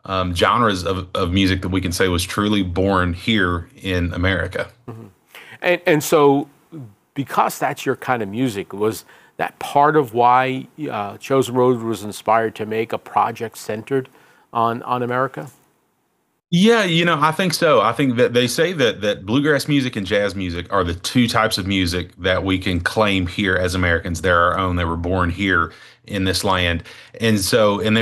genres of music that we can say was truly born here in America. And so, because that's your kind of music, was that part of why Chosen Road was inspired to make a project centered on America? Yeah, I think so. I think that they say that bluegrass music and jazz music are the two types of music that we can claim here as Americans. They're our own. They were born here in this land. And so, and